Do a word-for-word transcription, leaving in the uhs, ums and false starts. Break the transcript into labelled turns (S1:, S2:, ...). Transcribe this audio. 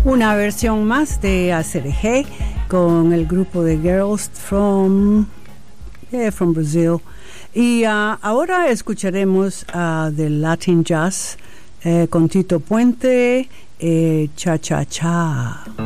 S1: Una versión más de A C D G con el grupo de Girls from, yeah, from Brazil. Y uh, ahora escucharemos uh, del Latin Jazz eh, con Tito Puente, eh, Cha Cha Cha.